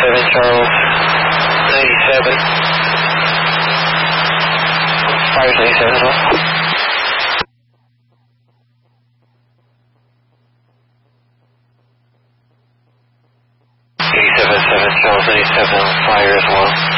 87 Charles, 97. Fires 97 as well. 87 Charles, 97 fire as well.